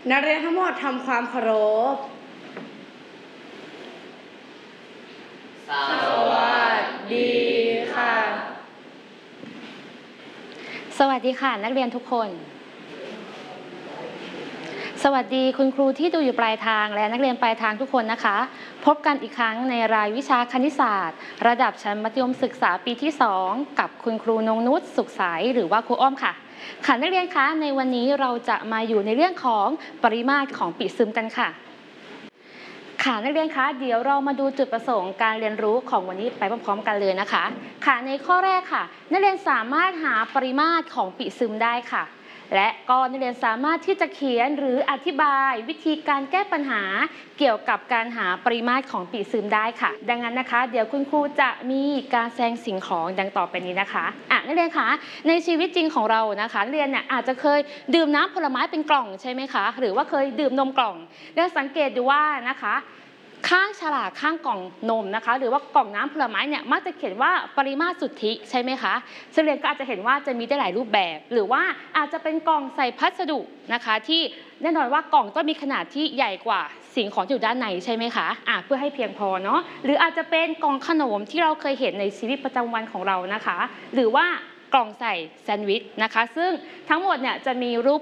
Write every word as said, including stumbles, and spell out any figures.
นักเรียนทั้งหมดทำความเคารพสวัสดีค่ะสวัสดีค่ะนักเรียนทุกคนสวัสดีคุณครูที่ดูอยู่ปลายทางและนักเรียนปลายทางทุกคนนะคะพบกันอีกครั้งในรายวิชาคณิตศาสตร์ระดับชั้นมัธยมศึกษาปีที่สองกับคุณครูนงนุชสุขใสหรือว่าครูอ้อมค่ะค่ะนักเรียนคะในวันนี้เราจะมาอยู่ในเรื่องของปริมาตรของปีซึมกันค่ะค่ะนักเรียนคะเดี๋ยวเรามาดูจุดประสงค์การเรียนรู้ของวันนี้ไปพร้อมๆกันเลยนะคะค่ะในข้อแรกค่ะนักเรียนสามารถหาปริมาตรของปีซึมได้ค่ะและก็นักเรียนสามารถที่จะเขียนหรืออธิบายวิธีการแก้ปัญหาเกี่ยวกับการหาปริมาตรของปีซึมได้ค่ะดังนั้นนะคะเดี๋ยวคุณครูจะมีการแสดงสิ่งของดังต่อไปนี้นะคะอ่ะนักเรียนคะในชีวิตจริงของเรานะคะนักเรียนเนี่ยอาจจะเคยดื่มน้ำผลไม้เป็นกล่องใช่ไหมคะหรือว่าเคยดื่มนมกล่องได้สังเกตดูว่านะคะข้างฉลากข้างกล่องนมนะคะหรือว่ากล่องน้ำผลไม้เนี่ยมักจะเขียนว่าปริมาตรสุทธิใช่ไหมคะซึ่งเรียนก็อาจจะเห็นว่าจะมีได้หลายรูปแบบหรือว่าอาจจะเป็นกล่องใส่พัสดุนะคะที่แน่นอนว่ากล่องต้องมีขนาดที่ใหญ่กว่าสิ่งของที่อยู่ด้านในใช่ไหมคะอ่ะเพื่อให้เพียงพอเนาะหรืออาจจะเป็นกล่องขนมที่เราเคยเห็นในชีวิตประจำวันของเรานะคะหรือว่ากล่องใส่แซนด์วิชนะคะซึ่งทั้งหมดเนี่ยจะมีรูป